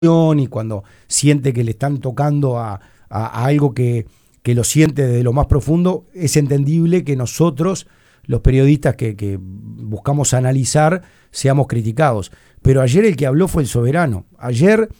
y cuando siente que le están tocando a algo que lo siente desde lo más profundo, es entendible que nosotros, los periodistas que buscamos analizar, seamos criticados. Pero ayer el que habló fue el soberano. Ayer